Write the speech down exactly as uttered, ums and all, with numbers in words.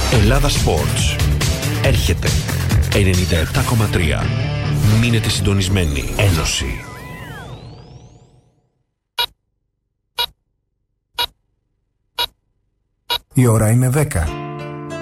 Ελλάδα Sports. Έρχεται ενενήντα επτά κόμμα τρία. Μείνετε συντονισμένοι. Ένωση. Η ώρα είναι δέκα.